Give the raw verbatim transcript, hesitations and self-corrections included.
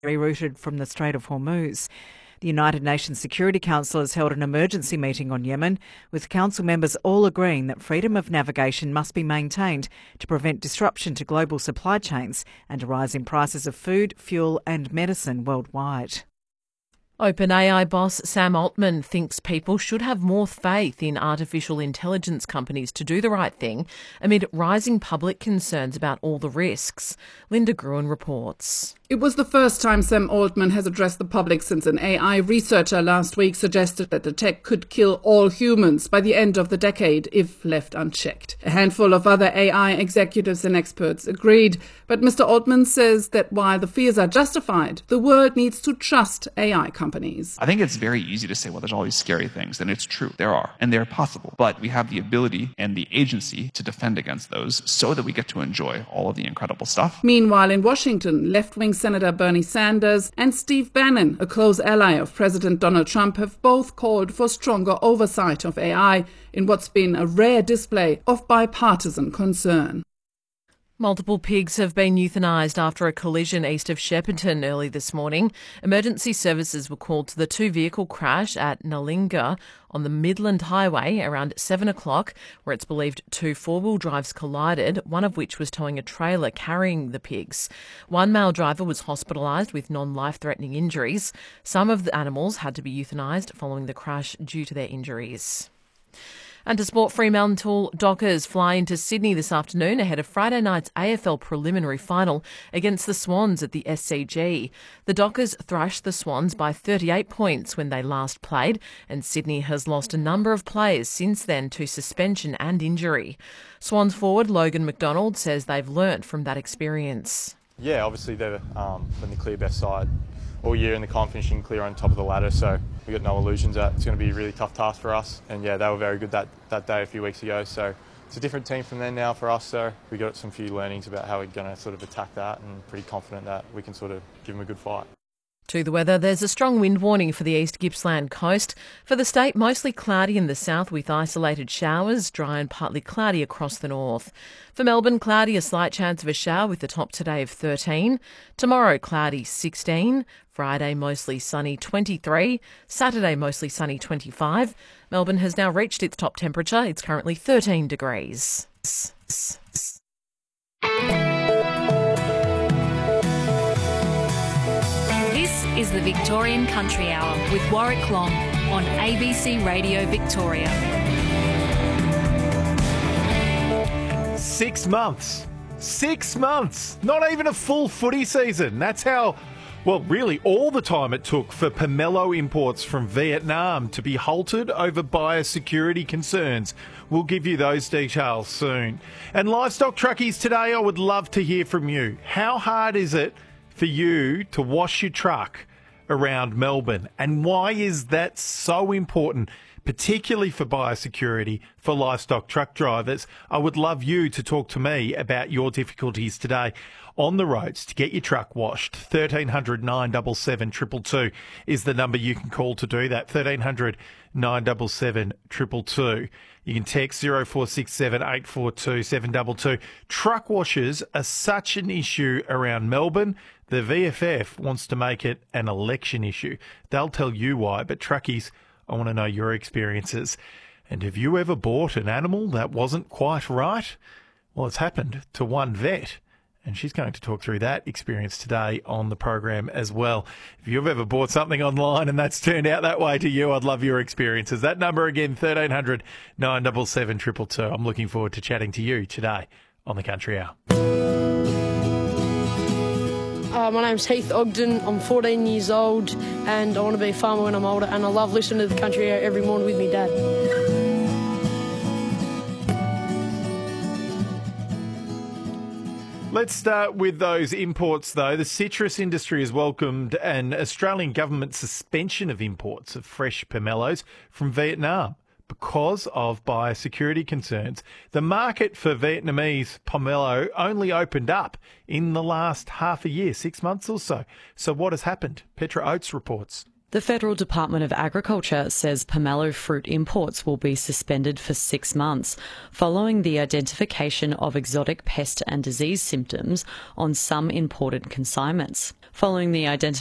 rerouted from the Strait of Hormuz. The United Nations Security Council has held an emergency meeting on Yemen, with council members all agreeing that freedom of navigation must be maintained to prevent disruption to global supply chains and a rise in prices of food, fuel and medicine worldwide. OpenAI boss Sam Altman thinks people should have more faith in artificial intelligence companies to do the right thing amid rising public concerns about all the risks. Linda Gruen reports. It was the first time Sam Altman has addressed the public since an A I researcher last week suggested that the tech could kill all humans by the end of the decade if left unchecked. A handful of other A I executives and experts agreed, but Mister Altman says that while the fears are justified, the world needs to trust A I companies. I think it's very easy to say, well, there's all these scary things, and it's true. There are, and they're possible. But we have the ability and the agency to defend against those so that we get to enjoy all of the incredible stuff. Meanwhile, in Washington, left-wing Senator Bernie Sanders and Steve Bannon, a close ally of President Donald Trump, have both called for stronger oversight of A I in what's been a rare display of bipartisan concern. Multiple pigs have been euthanised after a collision east of Shepparton early this morning. Emergency services were called to the two-vehicle crash at Nalinga on the Midland Highway around seven o'clock, where it's believed two four-wheel drives collided, one of which was towing a trailer carrying the pigs. One male driver was hospitalised with non-life-threatening injuries. Some of the animals had to be euthanised following the crash due to their injuries. And to sport, Fremantle Dockers fly into Sydney this afternoon ahead of Friday night's A F L preliminary final against the Swans at the S C G. The Dockers thrashed the Swans by thirty-eight points when they last played, and Sydney has lost a number of players since then to suspension and injury. Swans forward Logan McDonald says they've learnt from that experience. Yeah, obviously they've um, been the clear best side all year in the comp, finishing clear on top of the ladder, so we've got no illusions that it's going to be a really tough task for us. And yeah, they were very good that, that day a few weeks ago, so it's a different team from then now for us, so we got some few learnings about how we're going to sort of attack that, and pretty confident that we can sort of give them a good fight. To the weather, there's a strong wind warning for the East Gippsland coast. For the state, mostly cloudy in the south with isolated showers, dry and partly cloudy across the north. For Melbourne, cloudy, a slight chance of a shower with a top today of thirteen. Tomorrow, cloudy, sixteen. Friday, mostly sunny, twenty-three. Saturday, mostly sunny, twenty-five. Melbourne has now reached its top temperature. It's currently thirteen degrees. Is the Victorian Country Hour with Warwick Long on A B C Radio Victoria. Six months. Six months. Not even a full footy season. That's how, well, really all the time it took for pomelo imports from Vietnam to be halted over biosecurity concerns. We'll give you those details soon. And livestock truckies, today I would love to hear from you. How hard is it for you to wash your truck around Melbourne, and why is that so important, particularly for biosecurity for livestock truck drivers? I would love you to talk to me about your difficulties today on the roads to get your truck washed. thirteen hundred nine seven seven two two two is the number you can call to do that. thirteen hundred nine seven seven two two two. You can text zero four six seven eight four two seven two two. Truck washers are such an issue around Melbourne. The V F F wants to make it an election issue. They'll tell you why, but truckies, I want to know your experiences. And have you ever bought an animal that wasn't quite right? Well, it's happened to one vet, and she's going to talk through that experience today on the program as well. If you've ever bought something online and that's turned out that way to you, I'd love your experiences. That number again, thirteen hundred nine seven seven two two two. I'm looking forward to chatting to you today on the Country Hour. Uh, my name's Heath Ogden. I'm fourteen years old and I want to be a farmer when I'm older, and I love listening to the Country Hour every morning with me dad. Let's start with those imports, though. The citrus industry has welcomed an Australian government suspension of imports of fresh pomelos from Vietnam because of biosecurity concerns. The market for Vietnamese pomelo only opened up in the last half a year, six months or so. So what has happened? Petra Oates reports. The Federal Department of Agriculture says pomelo fruit imports will be suspended for six months following the identification of exotic pest and disease symptoms on some imported consignments. Following the identification